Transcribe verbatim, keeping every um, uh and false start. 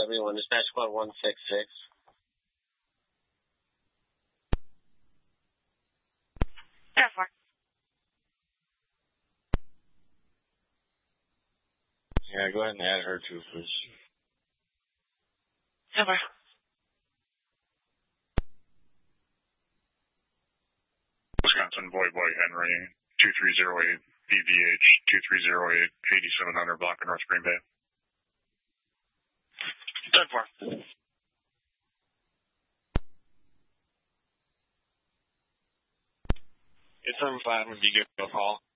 everyone. Dispatch squad one six six. ten four. Yeah, go ahead and add her too, please. ten four. Wisconsin, Boy Boy Henry, two three zero eight, B V H, two three zero eight, eighty-seven hundred block of North Green Bay. ten four. eight seven five would be good to call.